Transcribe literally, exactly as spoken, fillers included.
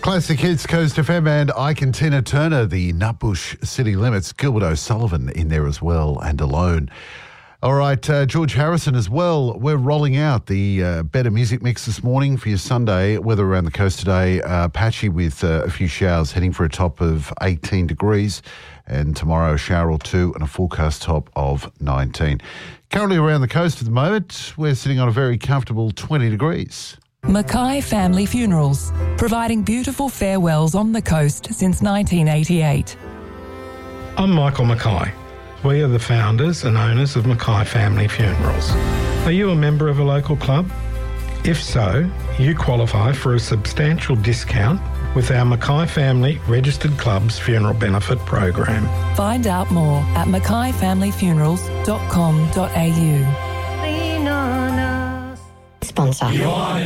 Classic hits, Coast F M and Ike and Tina Turner, the Nutbush City Limits, Gilbert O'Sullivan in there as well, and Alone. All right, uh, George Harrison as well. We're rolling out the uh, Better Music Mix this morning for your Sunday. Weather around the coast today, uh, patchy with uh, a few showers, heading for a top of eighteen degrees. And tomorrow, a shower or two and a forecast top of nineteen. Currently around the coast at the moment, we're sitting on a very comfortable twenty degrees. Mackay Family Funerals, providing beautiful farewells on the coast since nineteen eighty-eight. I'm Michael Mackay. We are the founders and owners of Mackay Family Funerals. Are you a member of a local club? If so, you qualify for a substantial discount with our Mackay Family Registered Clubs Funeral Benefit Program. Find out more at mackay family funerals dot com dot a u. Sponsor.